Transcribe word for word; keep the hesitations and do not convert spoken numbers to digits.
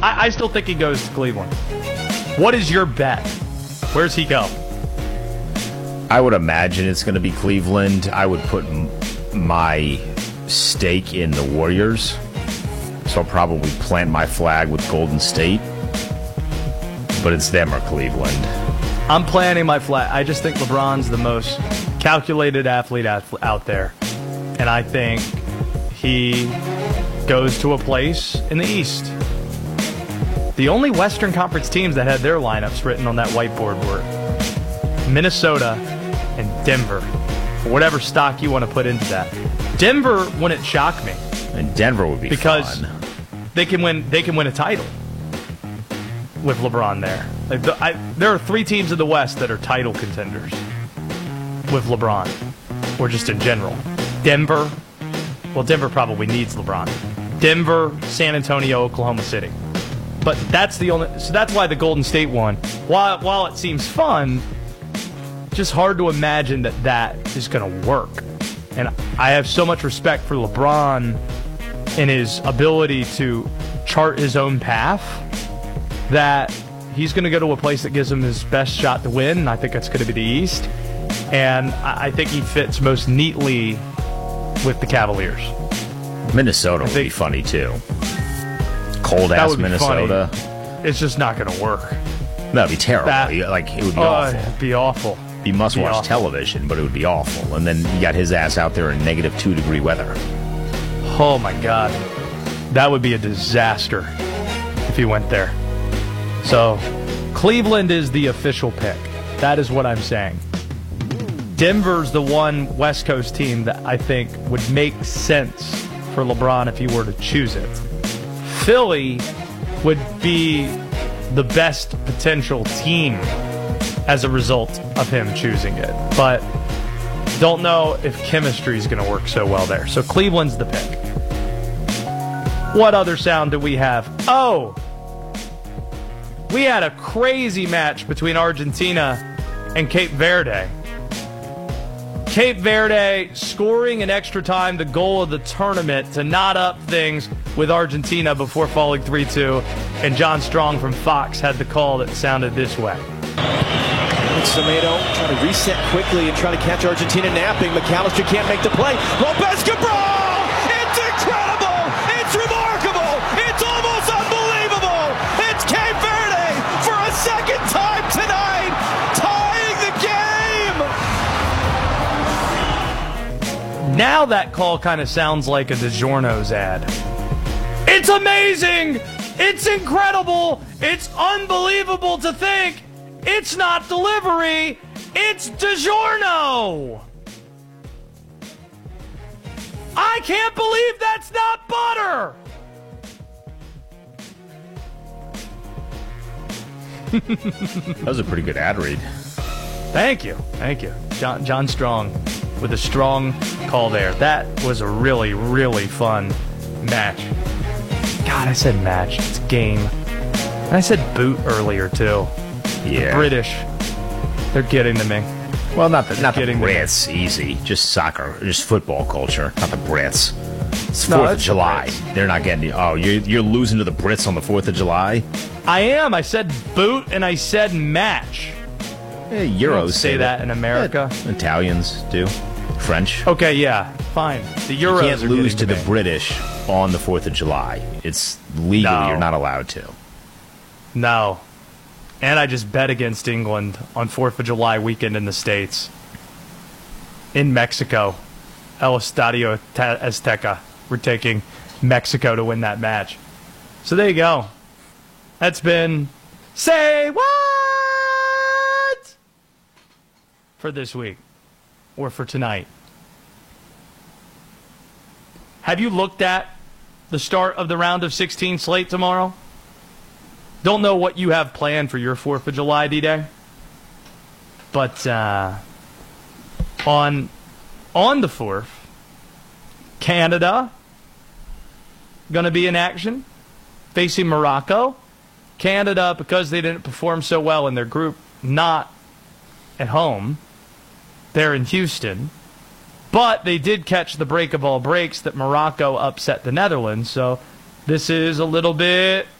I, I still think he goes to Cleveland. What is your bet? Where's he go? I would imagine it's going to be Cleveland. I would put m- my stake in the Warriors. So I'll probably plant my flag with Golden State. But it's them or Cleveland. I'm planting my flag. I just think LeBron's the most calculated athlete out there. And I think he goes to a place in the East. The only Western Conference teams that had their lineups written on that whiteboard were Minnesota and Denver. For whatever stock you want to put into that. Denver wouldn't shock me. And Denver would be because fun. they can win. They can win a title with LeBron there. Like the, I, there are three teams in the West that are title contenders with LeBron, or just in general. Denver. Well, Denver probably needs LeBron. Denver, San Antonio, Oklahoma City. But that's the only. So that's why the Golden State one. While while it seems fun, just hard to imagine that that is going to work. And I have so much respect for LeBron and his ability to chart his own path that he's going to go to a place that gives him his best shot to win. And I think that's going to be the East. And I think he fits most neatly with the Cavaliers. Minnesota would be funny, too. Cold-ass Minnesota. Funny. It's just not going to work. That would be terrible. That, like, it would be uh, awful. It'd be awful. You must watch television, but it would be awful. And then you got his ass out there in negative two degree weather. Oh, my God. That would be a disaster if he went there. So, Cleveland is the official pick. That is what I'm saying. Denver's the one West Coast team that I think would make sense for LeBron if he were to choose it. Philly would be the best potential team as a result of him choosing it. But don't know if chemistry is going to work so well there. So Cleveland's the pick. What other sound do we have? Oh! We had a crazy match between Argentina and Cape Verde. Cape Verde scoring in extra time the goal of the tournament to knot up things with Argentina before falling three two. And John Strong from Fox had the call that sounded this way. Semedo trying to reset quickly and trying to catch Argentina napping. McAllister can't make the play. Lopez Cabral! It's incredible! It's remarkable! It's almost unbelievable! It's Cape Verde for a second time tonight, tying the game! Now that call kind of sounds like a DiGiorno's ad. It's amazing! It's incredible! It's unbelievable to think it's not delivery, it's DiGiorno! I can't believe that's not butter! That was a pretty good ad read. Thank you, thank you. John, John Strong with a strong call there. That was a really, really fun match. God, I said match. It's game. And I said boot earlier, too. Yeah. The British, they're getting to me. Well, not the, not the getting Brits, easy. Just soccer, just football culture, not the Brits. It's No, fourth of that's July. the Brits. They're not getting, oh, you're, you're losing to the Brits on the fourth of July? I am. I said boot and I said match. Yeah, Euros You don't say that in America. Yeah, Italians do. French. Okay, yeah, fine. The Euros You can't are lose to getting the me. British on the fourth of July. It's legally, No. you're not allowed to. No. And I just bet against England on fourth of July weekend in the States. In Mexico. El Estadio Azteca. We're taking Mexico to win that match. So there you go. That's been Say What? For this week. Or for tonight. Have you looked at the start of the round of sixteen slate tomorrow? Don't know what you have planned for your fourth of July, D-Day. But uh, on, on the fourth, Canada going to be in action, facing Morocco. Canada, because they didn't perform so well in their group, not at home. They're in Houston. But they did catch the break of all breaks that Morocco upset the Netherlands. So this is a little bit